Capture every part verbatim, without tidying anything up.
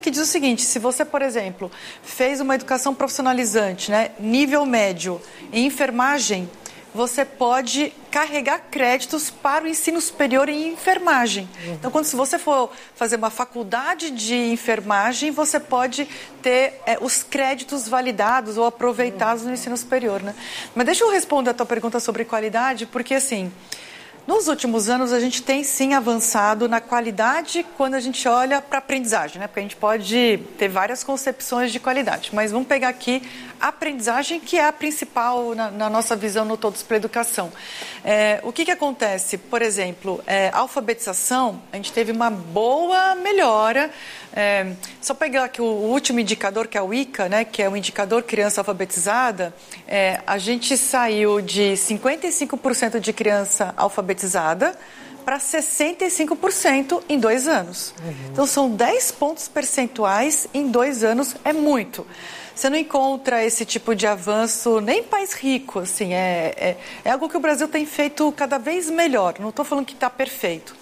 que diz o seguinte: se você, por exemplo, fez uma educação profissionalizante, né, nível médio em enfermagem, você pode carregar créditos para o ensino superior em enfermagem. Uhum. Então, quando se você for fazer uma faculdade de enfermagem, você pode ter é, os créditos validados ou aproveitados uhum. no ensino superior, né? Mas deixa eu responder a tua pergunta sobre qualidade, porque assim, nos últimos anos, a gente tem sim avançado na qualidade quando a gente olha para a aprendizagem, né? Porque a gente pode ter várias concepções de qualidade, mas vamos pegar aqui a aprendizagem, que é a principal na, na nossa visão no Todos para a Educação. É, o que que acontece? Por exemplo, é, a alfabetização, a gente teve uma boa melhora. É, só pegar aqui o, o último indicador, que é o I C A, né, que é o indicador criança alfabetizada, é, a gente saiu de cinquenta e cinco por cento de criança alfabetizada para sessenta e cinco por cento em dois anos. Uhum. Então, são dez pontos percentuais em dois anos, é muito. Você não encontra esse tipo de avanço nem em país rico, assim, é, é, é algo que o Brasil tem feito cada vez melhor, não estou falando que está perfeito.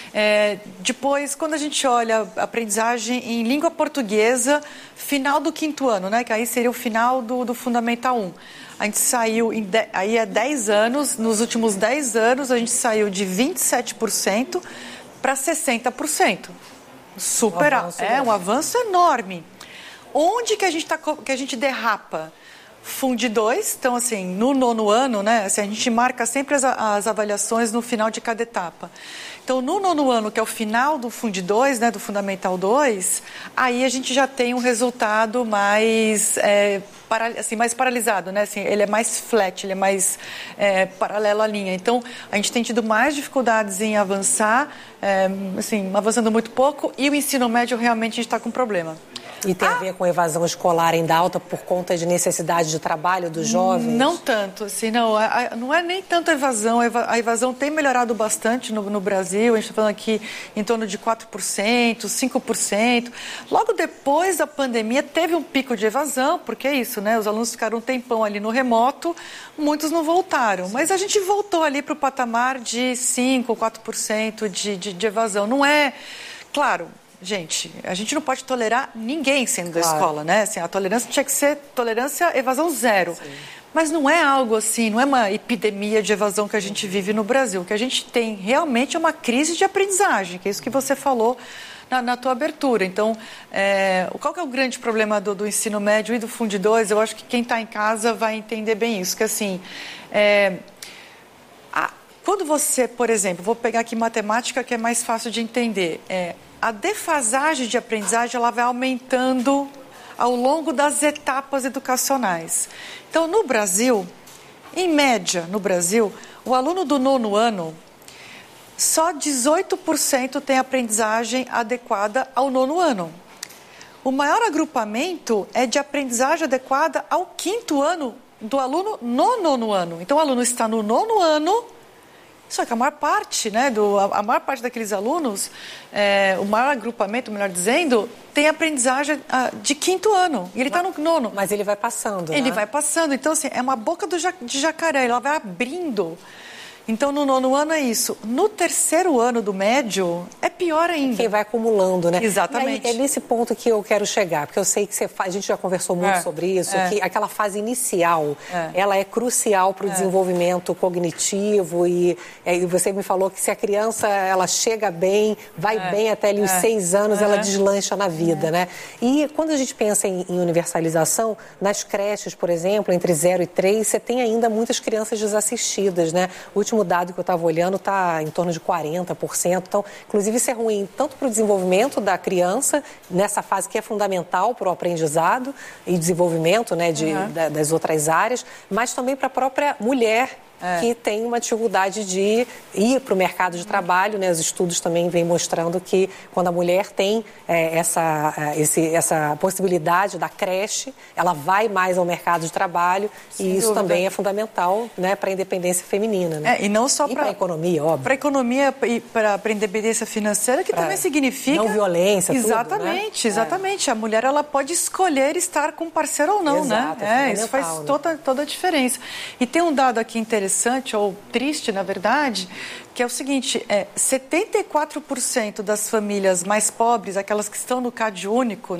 É, depois, quando a gente olha a aprendizagem em língua portuguesa, final do quinto ano, né, que aí seria o final do, do Fundamental um. A gente saiu, em de, aí há dez anos, nos últimos dez anos, a gente saiu de vinte e sete por cento para sessenta por cento. Super, um é grande. Um avanço enorme. Onde que a gente, tá, que a gente derrapa? Fund dois, então assim, no nono ano, né, assim, a gente marca sempre as, as avaliações no final de cada etapa. Então, no nono ano, que é o final do Fund dois, né, do Fundamental dois, aí a gente já tem um resultado mais, é, para, assim, mais paralisado, né? Assim, ele é mais flat, ele é mais é, paralelo à linha. Então, a gente tem tido mais dificuldades em avançar, é, assim, avançando muito pouco, e o ensino médio realmente a gente está com problema. E tem ah, a ver com evasão escolar ainda alta por conta de necessidade de trabalho dos jovens? Não tanto, assim, não, a, a, não é nem tanto a evasão, a evasão tem melhorado bastante no, no Brasil, a gente está falando aqui em torno de quatro por cento, cinco por cento. Logo depois da pandemia teve um pico de evasão, porque é isso, né, os alunos ficaram um tempão ali no remoto, muitos não voltaram, mas a gente voltou ali para o patamar de cinco, quatro por cento de, de, de evasão, não é, claro... Gente, a gente não pode tolerar ninguém saindo claro. da escola, né? Assim, a tolerância tinha que ser tolerância, evasão zero. Sim. Mas não é algo assim, não é uma epidemia de evasão que a gente vive no Brasil. O que a gente tem realmente é uma crise de aprendizagem, que é isso que você falou na, na tua abertura. Então, é, qual que é o grande problema do, do ensino médio e do Fund dois? Eu acho que quem está em casa vai entender bem isso, que assim... É, a, quando você, por exemplo, vou pegar aqui matemática, que é mais fácil de entender, é... a defasagem de aprendizagem ela vai aumentando ao longo das etapas educacionais. Então, no Brasil, em média, no Brasil, o aluno do nono ano, só dezoito por cento tem aprendizagem adequada ao nono ano. O maior agrupamento é de aprendizagem adequada ao quinto ano do aluno no nono ano. Então, o aluno está no nono ano, só que a maior parte, né, do, a, a maior parte daqueles alunos, é, o maior agrupamento, melhor dizendo, tem aprendizagem a, de quinto ano. E ele está no nono. Mas ele vai passando, Ele né? vai passando. Então, assim, é uma boca do ja, de jacaré, ela vai abrindo. Então, no nono ano é isso. No terceiro ano do médio, é pior ainda. Quem vai acumulando, né? Exatamente. E aí, é nesse ponto que eu quero chegar, porque eu sei que você faz, a gente já conversou muito é, sobre isso, é. que aquela fase inicial, é. ela é crucial para o é. desenvolvimento cognitivo e, e você me falou que se a criança, ela chega bem, vai é. bem até ali os é. seis anos, é. ela deslancha na vida, é. né? E quando a gente pensa em, em universalização, nas creches, por exemplo, entre zero e três, você tem ainda muitas crianças desassistidas, né? O último dado que eu estava olhando está em torno de quarenta por cento. Então, inclusive, isso é ruim tanto para o desenvolvimento da criança, nessa fase que é fundamental para o aprendizado e desenvolvimento, né, de, uhum. da, das outras áreas, mas também para a própria mulher, É. que tem uma dificuldade de ir para o mercado de trabalho, né? Os estudos também vêm mostrando que quando a mulher tem é, essa, esse, essa possibilidade da creche, ela vai mais ao mercado de trabalho. Sem e isso dúvida. Também é fundamental, né, para a independência feminina. Né? É, e não só para a economia, óbvio. Para a economia e para a independência financeira, que pra também significa... Não violência, Exatamente, tudo, né? exatamente. É. A mulher, ela pode escolher estar com um parceiro ou não, Exato, né? é, é isso faz né? toda, toda a diferença. E tem um dado aqui interessante, interessante, ou triste, na verdade, que é o seguinte, é, setenta e quatro por cento das famílias mais pobres, aquelas que estão no CadÚnico,